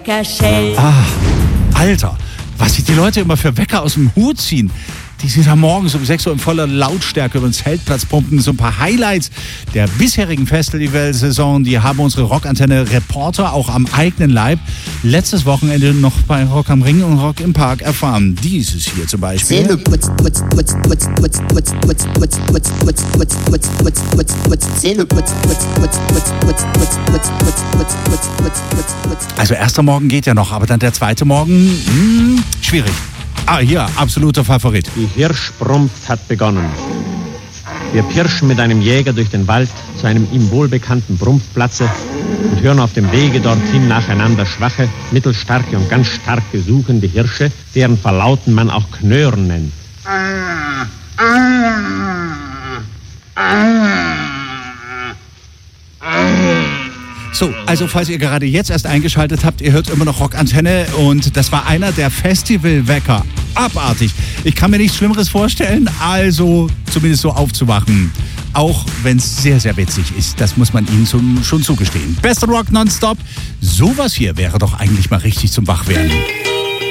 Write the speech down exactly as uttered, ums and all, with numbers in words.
Wecker schellt. Ah, Alter, was sich die Leute immer für Wecker aus dem Hut ziehen. Die sind da morgens um sechs Uhr in voller Lautstärke über den Zeltplatz pumpen. So ein paar Highlights der bisherigen Festivalsaison. Die haben unsere Rockantenne-Reporter auch am eigenen Leib letztes Wochenende noch bei Rock am Ring und Rock im Park erfahren. Dieses hier zum Beispiel. Also erster Morgen geht ja noch, aber dann der zweite Morgen, mh, schwierig. Ah, hier, absoluter Favorit. Die Hirschbrunft hat begonnen. Wir pirschen mit einem Jäger durch den Wald zu einem ihm wohlbekannten Brumpfplatze und hören auf dem Wege dorthin nacheinander schwache, mittelstarke und ganz starke suchende Hirsche, deren Verlauten man auch Knören nennt. So, also falls ihr gerade jetzt erst eingeschaltet habt, ihr hört immer noch Rockantenne und das war einer der Festivalwecker. Abartig. Ich kann mir nichts Schlimmeres vorstellen, also zumindest so aufzuwachen. Auch wenn es sehr, sehr witzig ist, das muss man ihnen zum, schon zugestehen. Bester Rock nonstop. Sowas hier wäre doch eigentlich mal richtig zum Wachwerden.